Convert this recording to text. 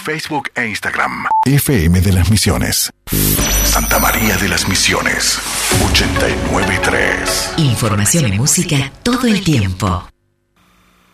Facebook e Instagram. FM de las Misiones. Santa María de las Misiones. 89.3. Información y música todo el tiempo.